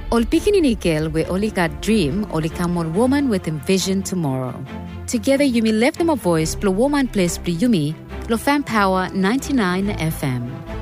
Ol Pikininikil we only got dream, only come on woman with envision tomorrow. Together Yumi left them a voice, plus woman place plus Yumi, lo fan power 99 FM.